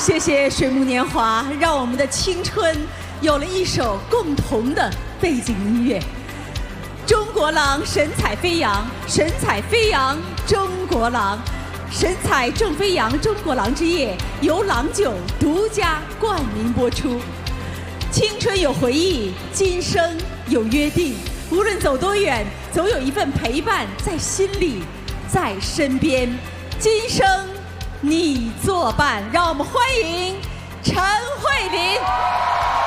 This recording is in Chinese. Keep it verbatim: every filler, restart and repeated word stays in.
谢谢水木年华，让我们的青春有了一首共同的背景音乐。中国狼神采飞扬，神采飞扬中国狼，神采正飞扬中国狼之夜由郎酒独家冠名播出。青春有回忆，今生有约定，无论走多远，总有一份陪伴在心里，在身边。今生你作伴，让我们欢迎陈慧琳。